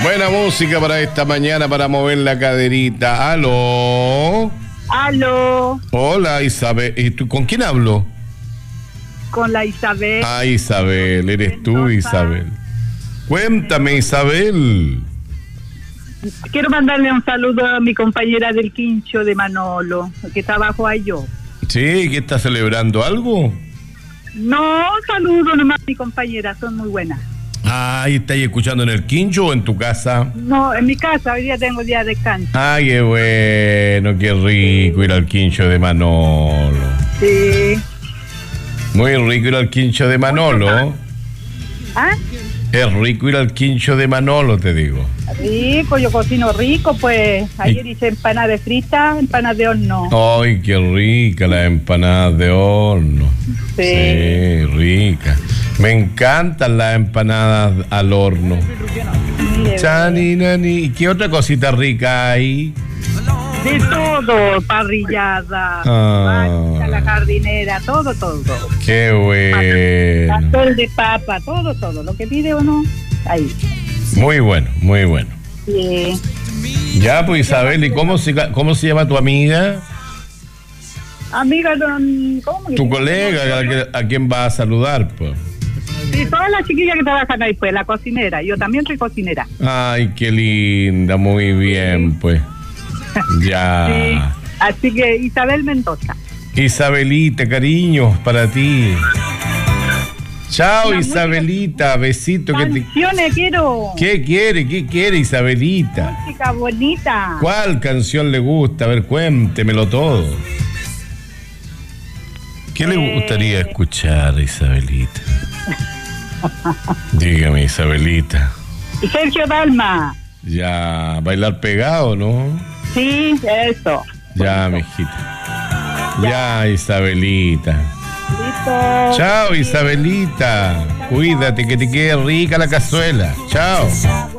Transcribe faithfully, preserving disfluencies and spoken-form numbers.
Buena música para esta mañana para mover la caderita. Aló. Aló. Hola, Isabel. ¿Y tú, con quién hablo? Con la Isabel. Ah, Isabel, eres tú, Mendoza. Isabel. Cuéntame, Isabel. Quiero mandarle un saludo a mi compañera del quincho de Manolo, que trabajo ahí yo. Sí, ¿qué estás celebrando? ¿Algo? No, saludo nomás a mi compañera, son muy buenas. Ah, ¿y estáis escuchando en el quincho o en tu casa? No, en mi casa, hoy día tengo día de descanso. Ah, qué bueno, qué rico ir al quincho de Manolo. Sí. Muy rico ir al quincho de Manolo. ¿Ah? Es rico ir al quincho de Manolo, te digo. Rico, yo cocino rico, pues. Ayer hice empanadas de frita, empanadas de horno. Ay, qué rica la empanada de horno. Sí. Sí, rica. Me encantan las empanadas al horno. Mire, Chani, nani. ¿Y qué otra cosita rica hay? de todo, parrillada, Ah. mancha, la jardinera, todo, todo, todo. Qué bueno. Pastel de papa, todo, todo. Lo que pide uno, ahí. Muy bueno, muy bueno. Sí. Ya, pues Isabel, ¿y cómo se, cómo se llama tu amiga? Amiga, don, ¿cómo? Tu colega, a, que- a quien vas a saludar, pues. Sí, todas las chiquillas que trabajan ahí, pues, la cocinera. Yo también soy cocinera. Ay, qué linda, muy bien, pues. Ya. Sí. Así que Isabel Mendoza. Isabelita, cariños para ti. Chao, La Isabelita, besito. Que te... Canciones quiero. ¿Qué quiere? ¿Qué quiere, Isabelita? Música bonita. ¿Cuál canción le gusta? A ver, cuéntemelo todo. ¿Qué le Eh. gustaría escuchar, Isabelita? Dígame, Isabelita. Sergio Dalma. Ya, bailar pegado, ¿no? Sí, eso. Ya, mijita. Ya, Isabelita. Listo. Chao, Isabelita. Cuídate, que te quede rica la cazuela. Chao.